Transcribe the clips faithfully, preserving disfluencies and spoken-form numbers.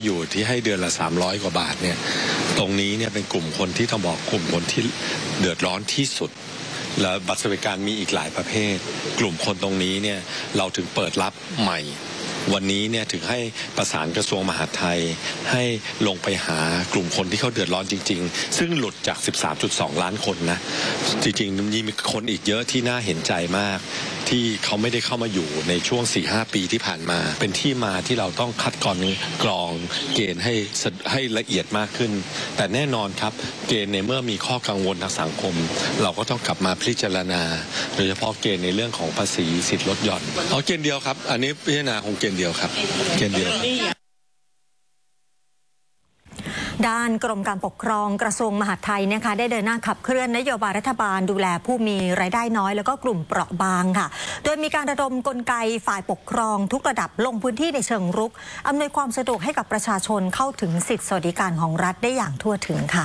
อยู่ที่ให้เดือนละสามร้อยกว่าบาทเนี่ยตรงนี้เนี่ยเป็นกลุ่มคนที่ต้องบอกกลุ่มคนที่เดือดร้อนที่สุดและบัตรสวัสดิการมีอีกหลายประเภทกลุ่มคนตรงนี้เนี่ยเราถึงเปิดรับใหม่วันนี้เนี่ยถึงให้ประสานกระทรวงมหาดไทยให้ลงไปหากลุ่มคนที่เขาเดือดร้อนจริงๆซึ่งหลุดจาก สิบสามจุดสอง ล้านคนนะจริงๆมีคนอีกเยอะที่น่าเห็นใจมากที่เขาไม่ได้เข้ามาอยู่ในช่วง สี่ห้า ปีที่ผ่านมาเป็นที่มาที่เราต้องคัดกรองกรองเกณฑ์ให้ให้ละเอียดมากขึ้นแต่แน่นอนครับเกณฑ์ในเมื่อมีข้อกังวลทางสังคมเราก็ต้องกลับมาพิจารณาโดยเฉพาะเกณฑ์ในเรื่องของภาษีสิทธิลดหย่อนเอาเกณฑ์เดียวครับอันนี้พิจารณาของเกณฑ์เดียวครับเกณฑ์เดียวด้านกรมการปกครองกระทรวงมหาดไทยนะคะได้เดินหน้าขับเคลื่อนนโยบายรัฐบาลดูแลผู้มีรายได้น้อยแล้วก็กลุ่มเปราะบางค่ะโดยมีการระดมกลไกฝ่ายปกครองทุกระดับลงพื้นที่ในเชิงรุกอำนวยความสะดวกให้กับประชาชนเข้าถึงสิทธิสวัสดิการของรัฐได้อย่างทั่วถึงค่ะ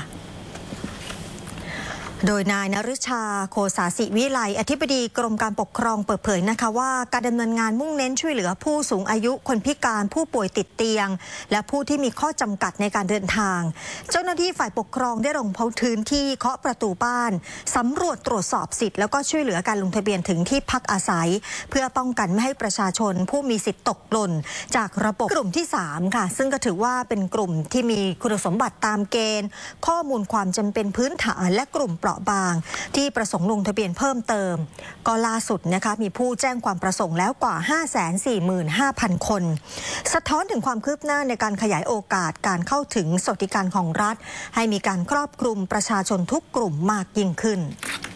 โดยนายนฤชาโคสาสิวิไลอธิบดีกรมการปกครองเปิดเผยนะคะว่าการดำเนินงานมุ่งเน้นช่วยเหลือผู้สูงอายุคนพิการผู้ป่วยติดเตียงและผู้ที่มีข้อจำกัดในการเดินทางเจ้าหน้าที่ฝ่ายปกครองได้ลงพื้นที่เคาะประตูบ้านสำรวจตรวจสอบสิทธิ์แล้วก็ช่วยเหลือการลงทะเบียนถึงที่พักอาศัยเพื่อป้องกันไม่ให้ประชาชนผู้มีสิทธิ์ตกหล่นจากระบบกลุ่มที่สามค่ะซึ่งก็ถือว่าเป็นกลุ่มที่มีคุณสมบัติตามเกณฑ์ข้อมูลความจำเป็นพื้นฐานและกลุ่มเปราะบางที่ประสงค์ลงทะเบียนเพิ่มเติมก็ล่าสุดนะคะมีผู้แจ้งความประสงค์แล้วกว่า ห้าแสนสี่หมื่นห้าพัน คนสะท้อนถึงความคืบหน้าในการขยายโอกาสการเข้าถึงสวัสดิการของรัฐให้มีการครอบคลุมประชาชนทุกกลุ่มมากยิ่งขึ้น